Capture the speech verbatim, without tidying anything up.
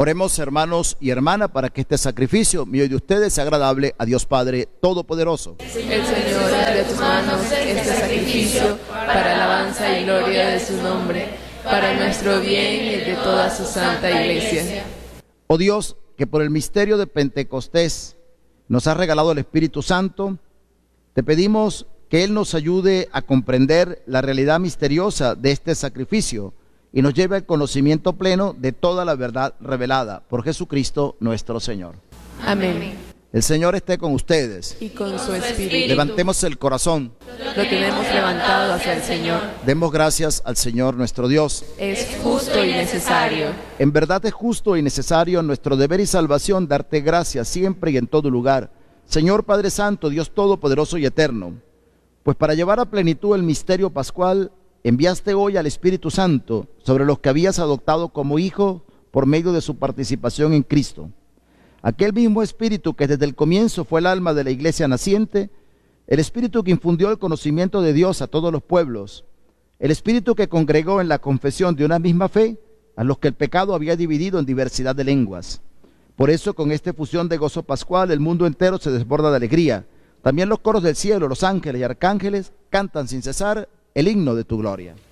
Oremos, hermanos y hermanas, para que este sacrificio mío y de ustedes sea agradable a Dios Padre Todopoderoso. El Señor haga de tus manos este sacrificio para alabanza y gloria de su nombre, para nuestro bien y el de toda su santa iglesia. Oh Dios, que por el misterio de Pentecostés nos has regalado el Espíritu Santo, te pedimos que Él nos ayude a comprender la realidad misteriosa de este sacrificio y nos lleve al conocimiento pleno de toda la verdad revelada por Jesucristo nuestro Señor. Amén. El Señor esté con ustedes. Y con su espíritu. Levantemos el corazón. Lo tenemos levantado hacia el Señor. Demos gracias al Señor nuestro Dios. Es justo y necesario. En verdad es justo y necesario, nuestro deber y salvación, darte gracias siempre y en todo lugar, Señor Padre Santo, Dios Todopoderoso y Eterno, pues para llevar a plenitud el misterio pascual, enviaste hoy al Espíritu Santo sobre los que habías adoptado como hijos por medio de su participación en Cristo. Aquel mismo Espíritu que desde el comienzo fue el alma de la iglesia naciente, el Espíritu que infundió el conocimiento de Dios a todos los pueblos, el Espíritu que congregó en la confesión de una misma fe a los que el pecado había dividido en diversidad de lenguas. Por eso, con esta fusión de gozo pascual, el mundo entero se desborda de alegría. También los coros del cielo, los ángeles y arcángeles cantan sin cesar el himno de tu gloria.